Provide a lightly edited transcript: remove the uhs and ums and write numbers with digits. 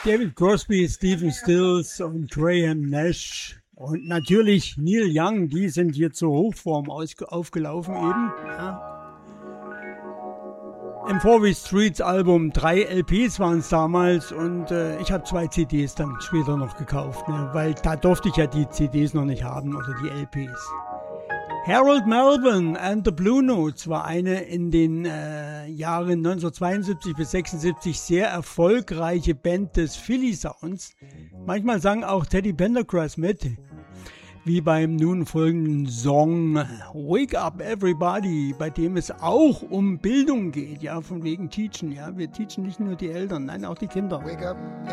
David Crosby, Stephen Stills und Graham Nash und natürlich Neil Young, die sind hier zur Hochform aufgelaufen eben. Ja. M4 Streets Album, 3 LPs waren es damals und ich habe 2 CDs dann später noch gekauft, ne, weil da durfte ich ja die CDs noch nicht haben oder die LPs. Harold Melvin and the Blue Notes war eine in den Jahren 1972 bis 76 sehr erfolgreiche Band des Philly Sounds. Manchmal sang auch Teddy Pendergrass mit, wie beim nun folgenden Song Wake Up Everybody, bei dem es auch um Bildung geht, ja, von wegen Teachen, ja, wir teachen nicht nur die Eltern, nein, auch die Kinder. Wake up